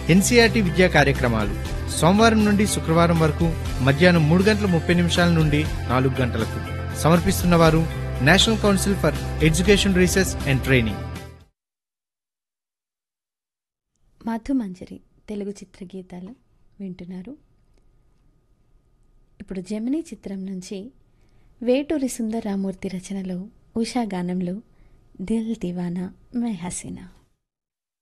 NCERT విద్యా కార్యక్రమాలు సోమవారం నుండి శుక్రవారం వరకు మధ్యాహ్నం 3:30 నుండి 4 గంటలకు. సమర్పిస్తున్నవారు national council for education research and training. Madhumanjari Telugu చిత్రగీతాలు వింటున్నారు. ఇప్పుడు జమినీ చిత్రం నుంచి వేటూరి సుందరరామూర్తి రచనలో, ఉషా గానంలో దిల్ దివానా మే హసీనా.